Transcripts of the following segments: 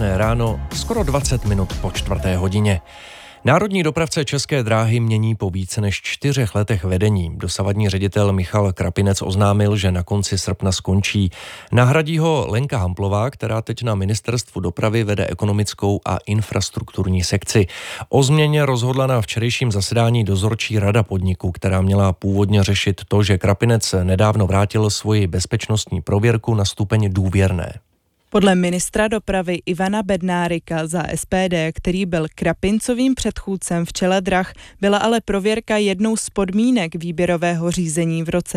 krásné ráno, skoro 20 minut po 4:00. Národní dopravce České dráhy mění po více než 4 letech vedení. Dosavadní ředitel Michal Krapinec oznámil, že na konci srpna skončí. Nahradí ho Lenka Hamplová, která teď na Ministerstvu dopravy vede ekonomickou a infrastrukturní sekci. O změně rozhodla na včerejším zasedání dozorčí rada podniku, která měla původně řešit to, že Krapinec nedávno vrátil svoji bezpečnostní prověrku na stupeň důvěrné. Podle ministra dopravy Ivana Bednárika za SPD, který byl Krapincovým předchůdcem v čele drah, byla ale prověrka jednou z podmínek výběrového řízení v roce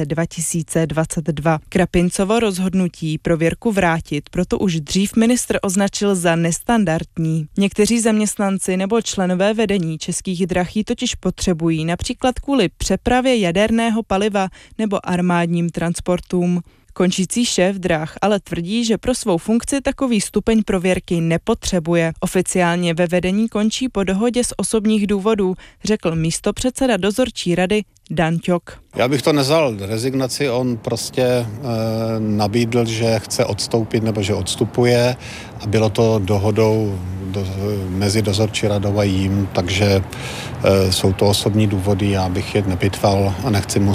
2022. Krapincovo rozhodnutí prověrku vrátit proto už dřív ministr označil za nestandardní. Někteří zaměstnanci nebo členové vedení Českých drah ji totiž potřebují, například kvůli přepravě jaderného paliva nebo armádním transportům. Končící šéf drah ale tvrdí, že pro svou funkci takový stupeň prověrky nepotřebuje. Oficiálně ve vedení končí po dohodě z osobních důvodů, řekl místopředseda dozorčí rady Dan Ťok. Já bych to nezval rezignaci, on prostě nabídl, že chce odstoupit nebo že odstupuje a bylo to dohodou mezi dozorčí radou a jím, takže jsou to osobní důvody, já bych je nepitval a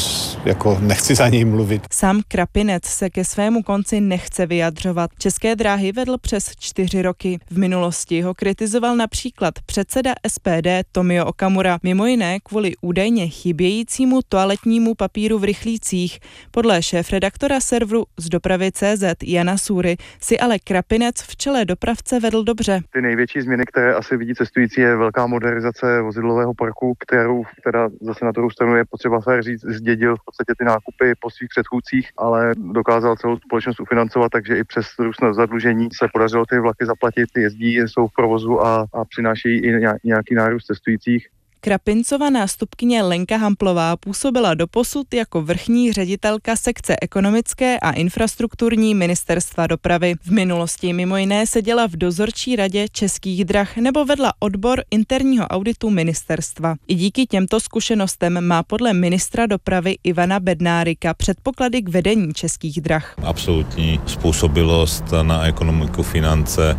nechci za něj mluvit. Sám Krapinec se ke svému konci nechce vyjadřovat. České dráhy vedl přes 4 roky. V minulosti ho kritizoval například předseda SPD Tomio Okamura, mimo jiné kvůli údajně chybějícímu toaletnímu papíru v rychlících. Podle šéfredaktora serveru z dopravy.cz Jana Sůry si ale Krapinec v čele dopravce vedl dobře. Ty největší změny, které asi vidí cestující, je velká modernizace vozidlového parku, kterou teda zase na druhou stranu je potřeba fér říct, zdědil v podstatě ty nákupy po svých předchůdcích, ale dokázal celou společnost ufinancovat, takže i přes růst zadlužení se podařilo ty vlaky zaplatit, jezdí, jsou v provozu a přinášejí i nějaký nárůst cestujících. Krapincova nástupkyně Lenka Hamplová působila doposud jako vrchní ředitelka sekce ekonomické a infrastrukturní Ministerstva dopravy. V minulosti mimo jiné seděla v dozorčí radě Českých drah nebo vedla odbor interního auditu ministerstva. I díky těmto zkušenostem má podle ministra dopravy Ivana Bednárika předpoklady k vedení Českých drah. Absolutní způsobilost na ekonomiku, finance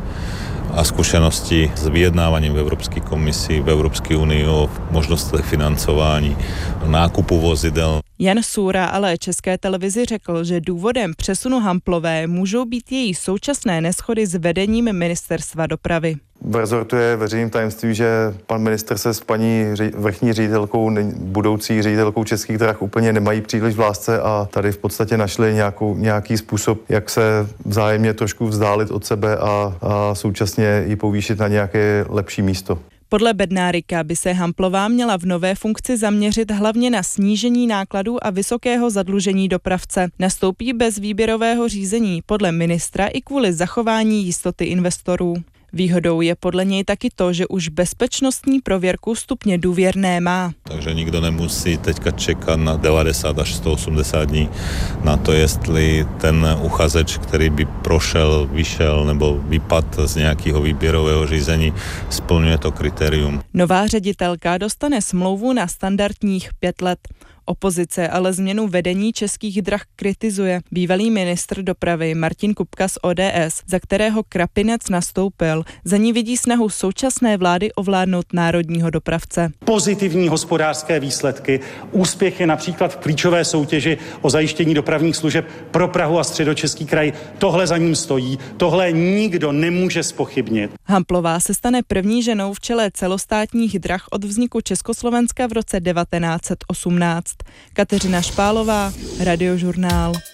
a skúsenosti s vyjednávaním v Európskej komisii, v Európskej únii o možnostech financování, nákupu vozidel. Jan Sůra ale České televizi řekl, že důvodem přesunu Hamplové můžou být její současné neshody s vedením Ministerstva dopravy. V rezortu je veřejným tajemství, že pan ministr se s paní vrchní ředitelkou, budoucí ředitelkou Českých drah úplně nemají příliš v lásce a tady v podstatě našli nějaký způsob, jak se vzájemně trošku vzdálit od sebe a současně ji povýšit na nějaké lepší místo. Podle Bednárika by se Hamplová měla v nové funkci zaměřit hlavně na snížení nákladů a vysokého zadlužení dopravce. Nastoupí bez výběrového řízení podle ministra i kvůli zachování jistoty investorů. Výhodou je podle něj taky to, že už bezpečnostní prověrku stupně důvěrné má. Takže nikdo nemusí teďka čekat na 90 až 180 dní na to, jestli ten uchazeč, který by prošel, vyšel nebo vypadl z nějakého výběrového řízení, splňuje to kritérium. Nová ředitelka dostane smlouvu na standardních 5 let. Opozice ale změnu vedení Českých drah kritizuje. Bývalý ministr dopravy Martin Kupka z ODS, za kterého Krapinec nastoupil, za ní vidí snahu současné vlády ovládnout národního dopravce. Pozitivní hospodářské výsledky, úspěchy například v klíčové soutěži o zajištění dopravních služeb pro Prahu a Středočeský kraj, tohle za ním stojí, tohle nikdo nemůže zpochybnit. Hamplová se stane první ženou v čele celostátních drah od vzniku Československa v roce 1918. Kateřina Špálová, Radiožurnál.